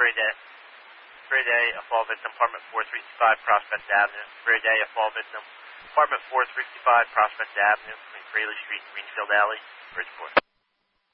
Friday, a fall victim, apartment 465 Prospect Avenue. Friday, a fall victim, apartment 465 Prospect Avenue between Fraley Street and Greenfield Alley, Bridgeport.